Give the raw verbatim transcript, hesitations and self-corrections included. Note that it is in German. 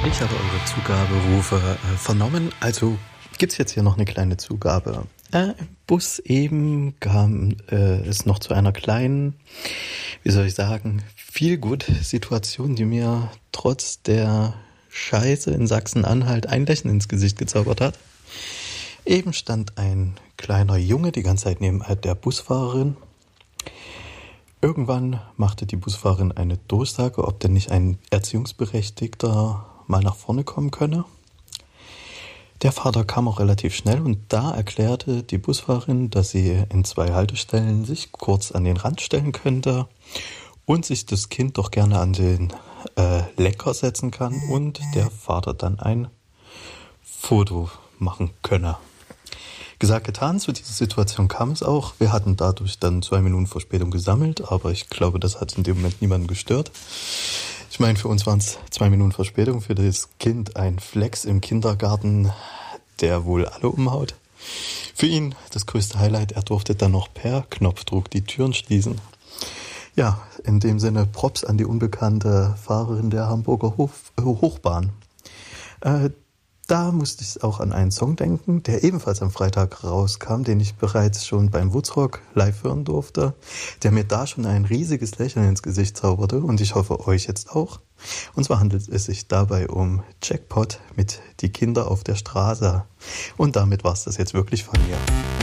Ich habe eure Zugaberufe äh, vernommen, also gibt's jetzt hier noch eine kleine Zugabe. Äh, Im Bus eben kam äh, es noch zu einer kleinen, wie soll ich sagen, Feel-Good-Situation, die mir trotz der Scheiße in Sachsen-Anhalt ein Lächeln ins Gesicht gezaubert hat. Eben stand ein kleiner Junge die ganze Zeit neben der Busfahrerin. Irgendwann machte die Busfahrerin eine Durchsage, ob denn nicht ein Erziehungsberechtigter mal nach vorne kommen könne. Der Vater kam auch relativ schnell und da erklärte die Busfahrerin, dass sie in zwei Haltestellen sich kurz an den Rand stellen könnte und sich das Kind doch gerne an den äh, Lenker setzen kann und der Vater dann ein Foto machen könne. Gesagt, getan, zu dieser Situation kam es auch. Wir hatten dadurch dann zwei Minuten Verspätung gesammelt, aber ich glaube, das hat in dem Moment niemanden gestört. Ich meine, für uns waren es zwei Minuten Verspätung, für das Kind ein Flex im Kindergarten, der wohl alle umhaut. Für ihn das größte Highlight, er durfte dann noch per Knopfdruck die Türen schließen. Ja, in dem Sinne Props an die unbekannte Fahrerin der Hamburger Hof, Hochbahn. Äh, Da musste ich auch an einen Song denken, der ebenfalls am Freitag rauskam, den ich bereits schon beim Woodstock live hören durfte, der mir da schon ein riesiges Lächeln ins Gesicht zauberte und ich hoffe euch jetzt auch. Und zwar handelt es sich dabei um Jackpot mit Die Kinder auf der Straße. Und damit war es das jetzt wirklich von mir.